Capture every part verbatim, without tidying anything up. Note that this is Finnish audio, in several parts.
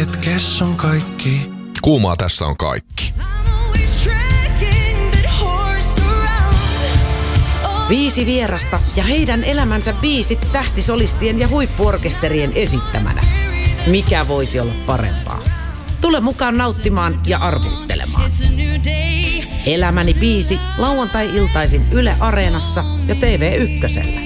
hetkessä on kaikki. Kuumaa tässä on kaikki. Viisi vierasta ja heidän elämänsä biisit tähtisolistien ja huippuorkesterien esittämänä. Mikä voisi olla parempaa? Tule mukaan nauttimaan ja arvuuttelemaan. Elämäni biisi lauantai-iltaisin Yle Areenassa ja T V Ykkösellä.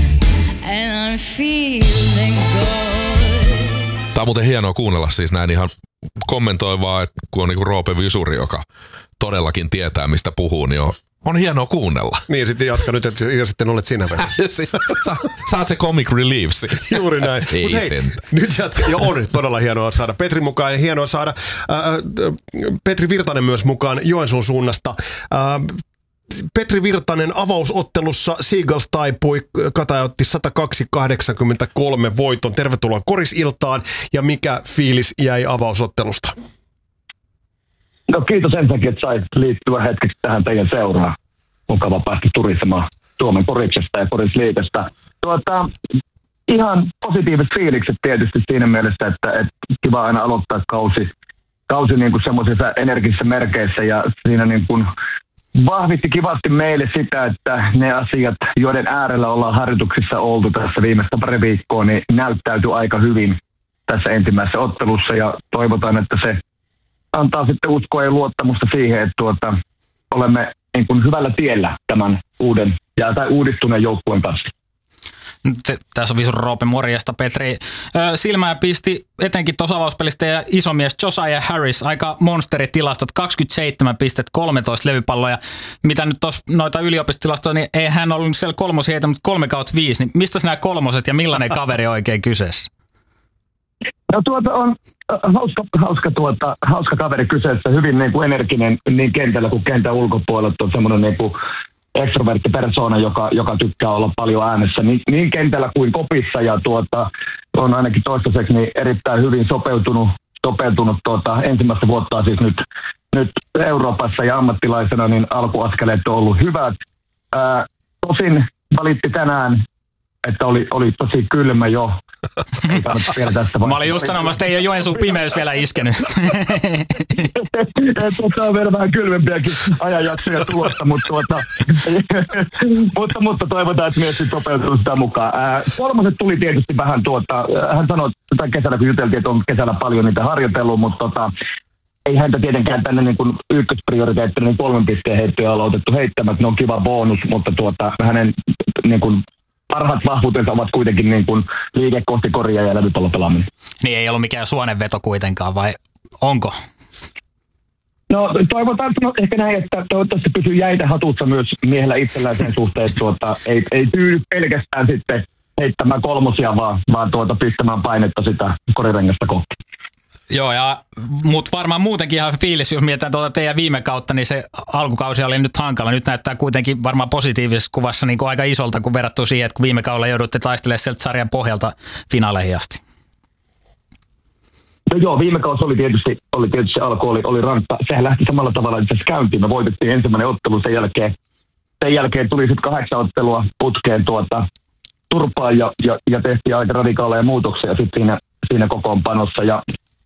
Tämä on muuten hienoa kuunnella siis näin ihan kommentoivaa, että kun on niinku Roope Vysuri, joka todellakin tietää mistä puhuu, niin on, on hienoa kuunnella. Niin, sitten jatka nyt, että ja sitten olet sinä Vesa. Sa, saat se comic relief. Juuri näin. Mut hei, nyt jatka, ja on todella hienoa saada Petri mukaan ja hienoa saada ää, Petri Virtanen myös mukaan Joensuun suunnasta. Ää, Petri Virtanen avausottelussa Seagulls taipui, Kataja otti sata kaksi kahdeksankymmentäkolme voiton. Tervetuloa Korisiltaan ja mikä fiilis jäi avausottelusta? No kiitos ensinnäkin, että sait liittyä hetkeksi tähän teidän seuraan. Mukava päästä turistamaan Suomen Koriksesta ja Korisliigasta. Tuota, ihan positiiviset fiilikset tietysti siinä mielessä, että, että kiva aina aloittaa kausi, kausi niin kuin semmoisissa energisissä merkeissä ja siinä niin kuin vahvisti kivasti meille sitä, että ne asiat, joiden äärellä ollaan harjoituksissa oltu tässä viimeistä pari viikkoa, niin näyttäytyi aika hyvin tässä ensimmäisessä ottelussa ja toivotaan, että se antaa sitten uskoa ja luottamusta siihen, että tuota, olemme niin kuin hyvällä tiellä tämän uuden ja tai uudistuneen joukkueen kanssa. Tässä on Visuri Roope, morjesta Petri. Silmää pisti etenkin tuossa avauspelistä ja isomies Josiah Harris, aika monsteritilastot, kaksikymmentäseitsemän pistettä, kolmetoista levypalloja. Mitä nyt tuossa noita yliopistotilastoja, niin ei hän ollut siellä kolmosia heitä, mutta kolme kautta viisi. Niin mistä nämä kolmoset ja millainen kaveri on oikein kyseessä? No tuota on hauska, hauska, tuota, hauska kaveri kyseessä, hyvin niin kuin energinen niin kentällä kuin kentän ulkopuolella, on semmoinen niin kuin ekstrovertti persoona, joka, joka tykkää olla paljon äänessä niin, niin kentällä kuin kopissa ja tuota, on ainakin toistaiseksi niin erittäin hyvin sopeutunut, sopeutunut tuota, ensimmäistä vuotta siis nyt, nyt Euroopassa ja ammattilaisena, niin alkuaskeleet on ollut hyvät. Ää, tosin valitti tänään, että oli, oli tosi kylmä jo. Ei vielä tästä Mä olin just sanomassa, että ei ole Joensuun pimeys vielä iskenyt. Tuota on vielä vähän kylmempiäkin ajanjaksoja tulossa, mutta, tuota, mutta, mutta toivotaan, että mies sopeutuu sitä mukaan. Ää, kolmoset tuli tietysti vähän tuota, hän sanoi, että kesällä kun juteltiin, että on kesällä paljon niitä harjoitellut, mutta tota, ei häntä tietenkään tänne niin kuin ykkösprioriteettina niin kolmen pisteen heittoja aloitettu heittämät, ne on kiva bonus, mutta tuota, hänen niin kuin parhaat vahvuutensa ovat kuitenkin niin kuin liike kohti koria ja levypallopelaaminen. Niin ei ollut mikään suonenveto kuitenkaan, vai onko? No toivotaan, no, ehkä näin, että toivottavasti pysyy jäitä hatussa myös miehellä itsellään sen suhteen, että tuota, ei, ei tyydy pelkästään sitten heittämään kolmosia, vaan, vaan tuota, pistämään painetta sitä korirengasta kohti. Joo, ja, mutta varmaan muutenkin ihan fiilis, jos mietitään tuota teidän viime kautta, niin se alkukausi oli nyt hankala. Nyt näyttää kuitenkin varmaan positiivisessa kuvassa niin kuin aika isolta, kun verrattuna siihen, että kun viime kaudella joudutte taistelemaan sieltä sarjan pohjalta finaaleihin asti. No joo, viime kausi oli tietysti, oli tietysti alku oli, oli rankka. Sehän lähti samalla tavalla itse asiassa käyntiin. Me voitettiin ensimmäinen ottelu, sen jälkeen, sen jälkeen tuli sitten kahdeksan ottelua putkeen tuota, turpaan ja, ja, ja tehtiin aika radikaaleja muutoksia sitten siinä, siinä kokoonpanossa. Ja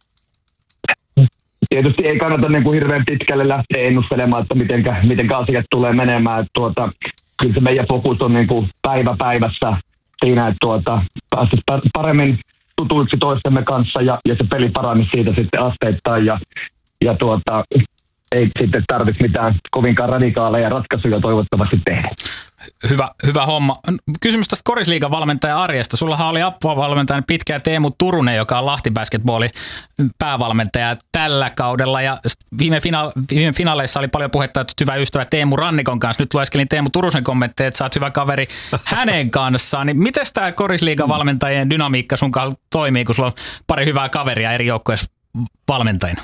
tietysti ei kannata niin kuin hirveän pitkälle lähteä ennustelemaan, että mitenkä, mitenkä asiat tulee menemään. Että tuota, kyllä se meidän fokus on niin kuin päivä päivässä siinä, että tuota, päästäisiin paremmin tutuiksi toistemme kanssa ja, ja se peli parani siitä sitten asteittain ja, ja tuota, ei sitten tarvitse mitään kovinkaan radikaaleja ratkaisuja toivottavasti tehdä. Hyvä, hyvä homma. Kysymys tästä Korisliigan valmentaja arjesta. Sullahan oli appuvalmentajan pitkään Teemu Turunen, joka on Lahti Basketballin päävalmentaja tällä kaudella. Ja viime, fina- viime finaaleissa oli paljon puhetta, että hyvä ystävä Teemu Rannikon kanssa. Nyt lueskelin Teemu Turusen kommentteja, että sä oot hyvä kaveri hänen kanssaan. Niin miten tämä Korisliigan valmentajien dynamiikka sun kanssa toimii, kun sulla on pari hyvää kaveria eri joukkueissa valmentajina?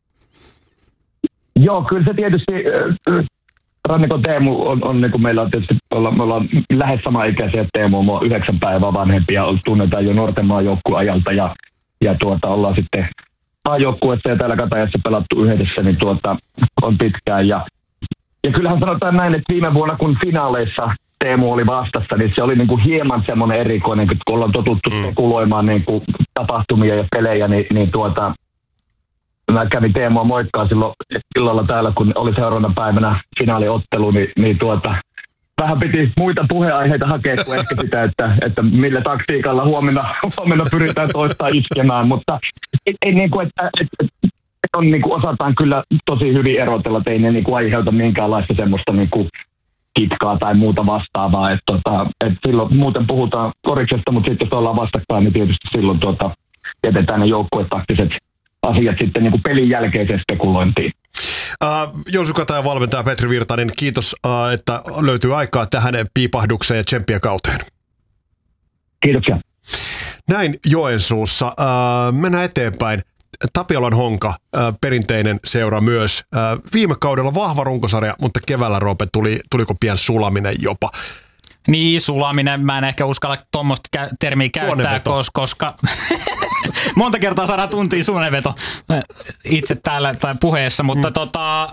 Joo, kyllä se tietysti Rannikon Teemu on, on niin kuin meillä on tietysti, olla, me ollaan lähes samaikäisiä, Teemu on yhdeksän päivää vanhempia, tunnetaan jo nuorten maajoukkueajalta ja, ja tuota, ollaan sitten maajoukkuessa ja täällä Katajassa pelattu yhdessä, niin tuota, on pitkään. Ja, ja kyllähän sanotaan näin, että viime vuonna kun finaaleissa Teemu oli vastassa, niin se oli niin kuin hieman semmoinen erikoinen, kun ollaan totuttu spekuloimaan niin kuin tapahtumia ja pelejä, niin, niin tuota, mä kävin Teemua moikkaa silloin illalla täällä, kun oli seuraavana päivänä finaaliottelu, niin, niin tuota, vähän piti muita puheenaiheita hakea kuin ehkä sitä, että, että millä taktiikalla huomenna, huomenna pyritään toista iskemään, mutta ei, ei niin kuin, että, että on, niin kuin osataan kyllä tosi hyvin erotella, että ei ne niin kuin aiheuta minkäänlaista semmoista niin kuin kitkaa tai muuta vastaavaa, että, tota, että silloin muuten puhutaan koriksesta, mutta sitten jos ollaan vastakkain, niin tietysti silloin tuota, jätetään ne joukkuetaktiset asiat sitten niin kuin pelin jälkeiseen spekulointiin. Uh, Joensuun Katajan valmentaja Petri Virtanen, kiitos, uh, että löytyy aikaa tähän piipahdukseen ja tsemppiä kauteen. Kiitoksia. Näin Joensuussa. Uh, mennään eteenpäin. Tapiolan Honka, uh, perinteinen seura myös. Uh, viime kaudella vahva runkosarja, mutta keväällä, Roope, tuli, tuliko pian sulaminen jopa? Niin, sulaminen. Mä en ehkä uskalla tuommoista kä- termiä käyttää, kos- koska monta kertaa saadaan tuntia suonenveto itse täällä tai puheessa, mutta mm. tota,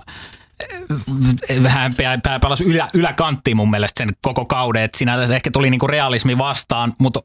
vähän pää palasi ylä, yläkanttiin mun mielestä sen koko kauden, että siinä se ehkä tuli niinku realismi vastaan, mutta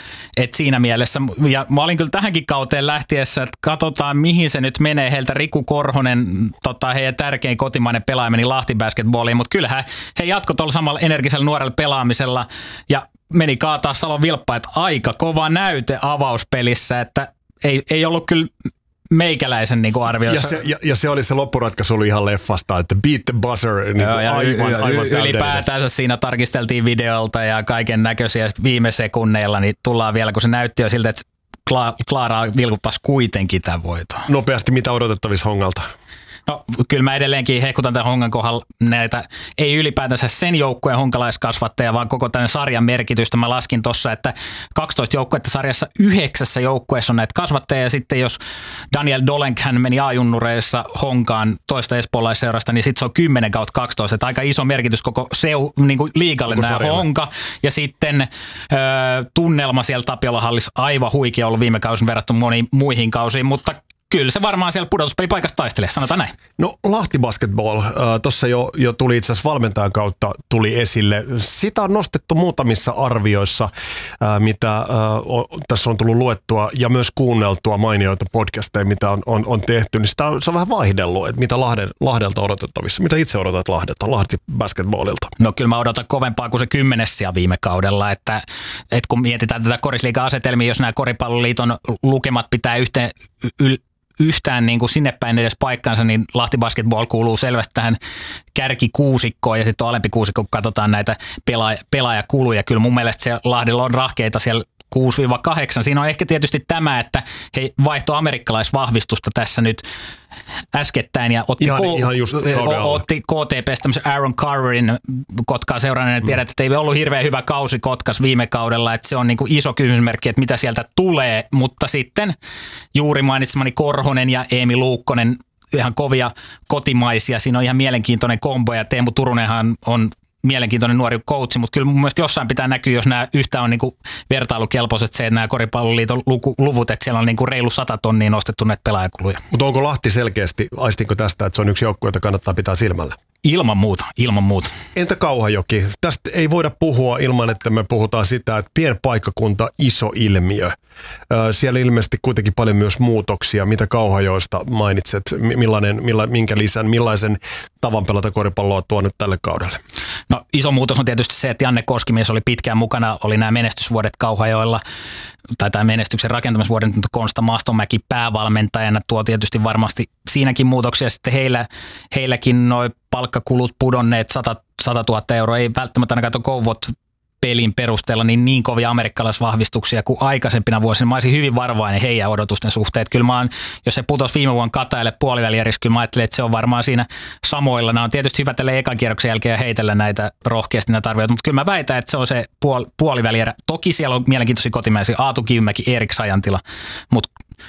et siinä mielessä, ja mä olin kyllä tähänkin kauteen lähtiessä, että katsotaan mihin se nyt menee, heiltä Riku Korhonen, tota, heidän tärkein kotimainen pelaaja meni Lahti Basketballiin, mutta kyllähän he jatkoi tuolla samalla energisellä nuorella pelaamisella, ja meni kaataa Salon Vilppa, että aika kova näyte avauspelissä, että ei, ei ollut kyllä meikäläisen niin kuin arvioissa. Ja se, ja, ja se oli se loppuratkaisu oli ihan leffasta, että beat the buzzer. Niin Joo, ja aivan, y- aivan y- ylipäätänsä siinä tarkisteltiin videolta ja kaiken näköisiä. Viime sekunneilla niin tullaan vielä, kun se näytti jo siltä, että Kla- Klaaraa vilkupas kuitenkin tämän voiton. Nopeasti, mitä odotettavissa Hongalta? No kyllä mä edelleenkin hehkutan tämän Hongan kohdalla näitä, ei ylipäätänsä sen joukkueen honkalaiskasvattaja, vaan koko tämän sarjan merkitystä. Mä laskin tuossa, että kaksitoista joukkuetta sarjassa, yhdeksässä joukkueessa on näitä kasvattajia, ja sitten jos Daniel Dolenk, hän meni A-junnureissa Honkaan toista espoolaisseurasta, niin sitten se on kymmenen kautta kaksitoista, että aika iso merkitys koko seu, niin kuin liigalle nämä Honka, ja sitten ö, tunnelma siellä Tapiola-hallissa aivan huikea ollut viime kausin verrattuna moniin muihin kausiin, mutta kyllä se varmaan siellä pudotuspelipaikassa taistelee, sanotaan näin. No Lahti Basketball, äh, tuossa jo, jo tuli itse asiassa valmentajan kautta tuli esille. Sitä on nostettu muutamissa arvioissa, äh, mitä äh, on, tässä on tullut luettua ja myös kuunneltua mainioita podcasteja, mitä on, on, on tehty. Niin sitä on, se on vähän vaihdellut, että mitä Lahden, Lahdelta odotettavissa. Mitä itse odotat Lahdelta, Lahti Basketballilta? No kyllä mä odotan kovempaa kuin se kymmenes sija viime kaudella, että, että kun mietitään tätä korisliigan asetelmia, jos nämä Koripalloliiton lukemat pitää yhteen yl, yhtään niin kuin sinne päin edes paikkaansa, niin Lahti Basketball kuuluu selvästi tähän kärkikuusikkoon ja sitten on alempi kuusikko, kun katsotaan näitä pelaaja, pelaajakuluja. Kyllä mun mielestä siellä Lahdella on rahkeita siellä kuusi kahdeksan. Siinä on ehkä tietysti tämä, että he vaihto amerikkalaisvahvistusta tässä nyt äskettäin ja otti, ihan, ko- ihan just otti K T P:stä tämmöisen Aaron Carverin Kotkaa seuranneen. Mm. Tiedät, että ei ollut hirveän hyvä kausi Kotkas viime kaudella, että se on niin kuin iso kysymysmerkki, että mitä sieltä tulee, mutta sitten juuri mainitsemani Korhonen ja Eemi Luukkonen, ihan kovia kotimaisia, siinä on ihan mielenkiintoinen kombo ja Teemu Turunenhan on mielenkiintoinen nuori coachi, mutta kyllä mun mielestä jossain pitää näkyä, jos nämä yhtään on niinku vertailukelpoiset se, että nämä Koripalloliiton luvut, että siellä on niinku reilu sata tonnia nostettu näitä pelaajakuluja. Mutta onko Lahti selkeästi, aistinko tästä, että se on yksi joukkue, jota kannattaa pitää silmällä? Ilman muuta, ilman muuta. Entä Kauhajoki? Tästä ei voida puhua ilman, että me puhutaan sitä, että pieni paikkakunta, iso ilmiö. Siellä ilmeisesti kuitenkin paljon myös muutoksia. Mitä Kauhajoista mainitset? Millainen, milla, minkä lisän, millaisen tavan pelata koripalloa tuo nyt tälle kaudelle? No iso muutos on tietysti se, että Janne Koskimies oli pitkään mukana, oli nämä menestysvuodet Kauhajoilla, tai tämä menestyksen rakentamisvuoden Konsta Mastomäki päävalmentajana tuo tietysti varmasti siinäkin muutoksia. Sitten heillä, heilläkin nuo palkkakulut pudonneet sata tuhatta euroa, ei välttämättä ainakaan tuon Kouvot pelin perusteella niin, niin kovia amerikkalaisvahvistuksia kuin aikaisempina vuosina. Mä olisin hyvin varovainen heidän odotusten suhteen. Kyllä mä oon, jos se putosi viime vuonna Katajalle puolivälieriksi, kyllä mä ajattelin, että se on varmaan siinä samoilla. Nämä on tietysti hyvä tälle ekan kierroksen jälkeen heitellä näitä rohkeasti näitä arvioita, mutta kyllä mä väitän, että se on se puol- puolivälierä. Toki siellä on mielenkiintoisia kotimaisia, Aatu Kivimäki, Erik Sajantila, mutta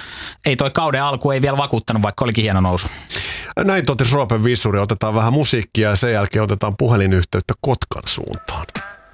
ei toi kauden alku ei vielä vakuuttanut, vaikka olikin hieno nousu. Näin totesi Roope Visuri, otetaan vähän musiikkia ja sen jälkeen otetaan puhelinyhteyttä Kotkan suuntaan.